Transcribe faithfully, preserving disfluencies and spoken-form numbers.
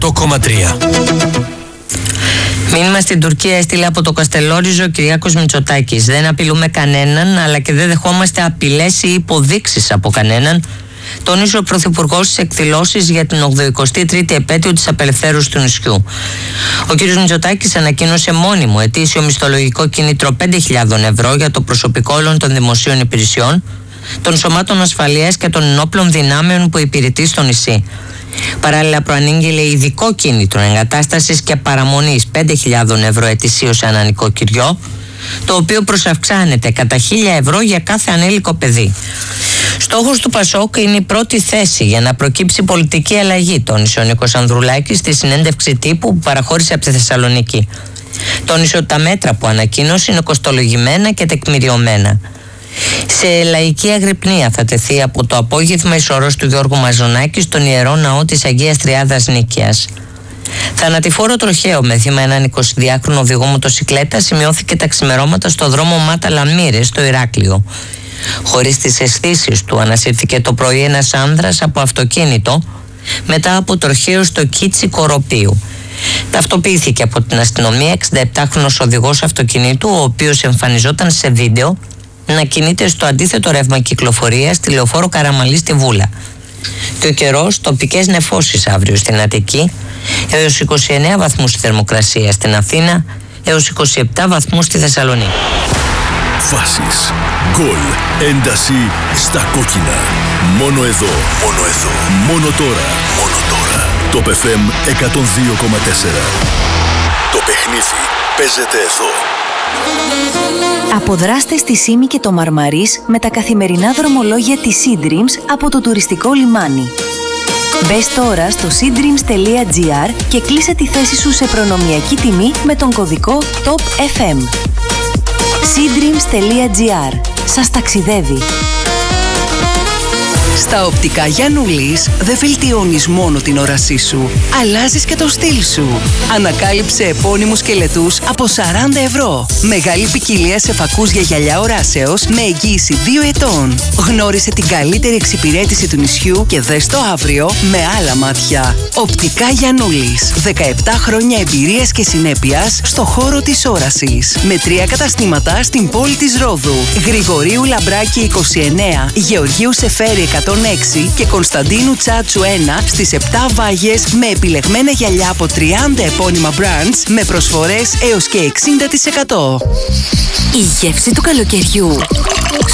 οκτώ κόμμα τρία. Μήνυμα στην Τουρκία έστειλε από το Καστελόριζο ο Κυριάκος Μητσοτάκης. Δεν απειλούμε κανέναν, αλλά και δεν δεχόμαστε απειλές ή υποδείξεις από κανέναν, τόνισε ο Πρωθυπουργός στις εκδηλώσεις για την ογδοηκοστή τρίτη επέτειο της απελευθέρωσης του νησιού. Ο κ. Μητσοτάκης ανακοίνωσε μόνιμο ετήσιο μισθολογικό κίνητρο πέντε χιλιάδες ευρώ για το προσωπικό όλων των δημοσίων υπηρεσιών, των σωμάτων ασφαλείας και των ενόπλων δυνάμεων που υπηρετεί στο νησί. Παράλληλα, προανήγγειλε ειδικό κίνητρο εγκατάστασης και παραμονής πέντε χιλιάδες ευρώ ετησίως σε ένα νοικοκυριό, το οποίο προσαυξάνεται κατά χίλια ευρώ για κάθε ανήλικο παιδί. Στόχος του Πασόκ είναι η πρώτη θέση για να προκύψει πολιτική αλλαγή, τόνισε ο Νίκος Ανδρουλάκης στη συνέντευξη τύπου που παραχώρησε από τη Θεσσαλονίκη. Τόνισε ότι τα μέτρα που ανακοίνωσε είναι κοστολογημένα και τεκμηριωμένα. Σε λαϊκή αγρυπνία θα τεθεί από το απόγευμα η σωρός του Γιώργου Μαζονάκη στον Ιερό Ναό της Αγίας Τριάδας Νίκαιας. Θανατηφόρο τροχαίο με θύμα έναν εικοσιδυάχρονο οδηγό μοτοσικλέτα σημειώθηκε τα ξημερώματα στο δρόμο Μάτα Λαμύρες στο Ηράκλειο. Χωρίς τις αισθήσεις του, ανασύρθηκε το πρωί ένας άνδρας από αυτοκίνητο μετά από τροχαίο στο Κίτσι Κοροπίου. Ταυτοποιήθηκε από την αστυνομία εξηνταεπτάχρονος οδηγός αυτοκινήτου, ο οποίος εμφανιζόταν σε βίντεο να κινείται στο αντίθετο ρεύμα κυκλοφορίας στη Λεωφόρο Καραμαλή στη Βούλα. Και ο καιρός, τοπικές νεφώσεις αύριο στην Αττική, έως είκοσι εννέα βαθμούς θερμοκρασία στην Αθήνα, έως είκοσι επτά βαθμούς στη Θεσσαλονίκη. Φάσεις, γκολ, ένταση στα κόκκινα. Μόνο εδώ, μόνο εδώ, μόνο τώρα, μόνο τώρα. Το Π Φ Εμ εκατόν δύο κόμμα τέσσερα. Το παιχνίδι παίζεται εδώ. Αποδράστε στη Σύμη και το Μαρμαρίς με τα καθημερινά δρομολόγια της Sea Dreams από το τουριστικό λιμάνι. Μπες τώρα στο sea dreams τελεία gr και κλείσε τη θέση σου σε προνομιακή τιμή με τον κωδικό τόπ εφ εμ. sea dreams τελεία gr. Σας ταξιδεύει. Στα οπτικά Γιαννούλης δεν βελτιώνεις μόνο την όρασή σου, αλλάζεις και το στυλ σου. Ανακάλυψε επώνυμους κελετούς από σαράντα ευρώ. Μεγάλη ποικιλία σε φακούς για γυαλιά οράσεως με εγγύηση δύο ετών. Γνώρισε την καλύτερη εξυπηρέτηση του νησιού και δες το αύριο με άλλα μάτια. Οπτικά Γιαννούλης. δεκαεπτά χρόνια εμπειρίας και συνέπειας στο χώρο της όρασης. Με τρία καταστήματα στην πόλη της Ρόδου. Γρηγορίου Λαμπράκη είκοσι εννέα, Γεωργίου Σεφέρη εκατόν έξι και Κωνσταντίνου Τσάτσου ένα στις επτά Βάγες με επιλεγμένα γυαλιά από τριάντα επώνυμα brands με προσφορές έως και εξήντα τοις εκατό. Η γεύση του καλοκαιριού